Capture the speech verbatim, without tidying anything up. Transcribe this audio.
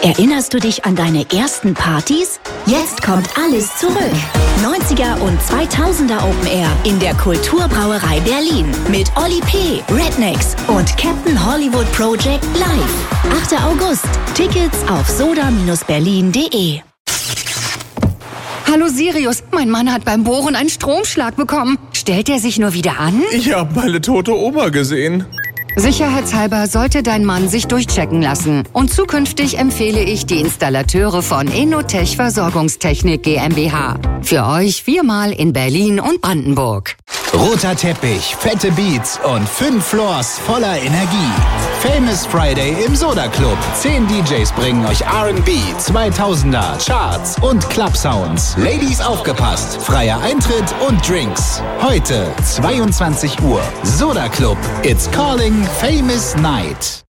Erinnerst du dich an deine ersten Partys? Jetzt kommt alles zurück. neunziger und zweitausender Open Air in der Kulturbrauerei Berlin mit Oli P., Rednecks und Captain Hollywood Project live. achter August. Tickets auf soda Bindestrich berlin punkt de. Hallo Sirius, mein Mann hat beim Bohren einen Stromschlag bekommen. Stellt er sich nur wieder an? Ich habe meine tote Oma gesehen. Sicherheitshalber sollte dein Mann sich durchchecken lassen. Und zukünftig empfehle ich die Installateure von Inotech Versorgungstechnik GmbH. Für euch viermal in Berlin und Brandenburg. Roter Teppich, fette Beats und fünf Floors voller Energie. Famous Friday im Soda Club. Zehn D Js bringen euch R and B, zweitausender, Charts und Club-Sounds. Ladies aufgepasst, freier Eintritt und Drinks. Heute zweiundzwanzig Uhr. Soda Club. It's calling Famous Night.